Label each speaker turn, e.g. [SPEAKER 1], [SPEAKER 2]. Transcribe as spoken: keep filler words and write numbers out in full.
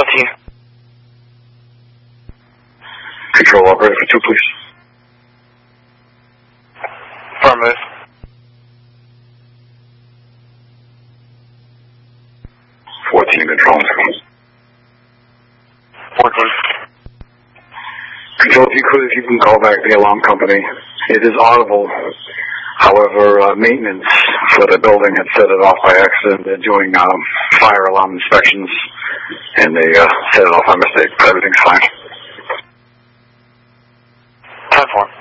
[SPEAKER 1] fourteen.
[SPEAKER 2] Control operator for two, please.
[SPEAKER 1] Affirmative.
[SPEAKER 2] fourteen, control.
[SPEAKER 1] fourteen.
[SPEAKER 2] Control, if you could, if you can call back the alarm company. It is audible. However, uh, maintenance for the building had set it off by accident. They're doing um, fire alarm inspections, and they uh, set it off by mistake. Everything's fine.
[SPEAKER 1] ten four.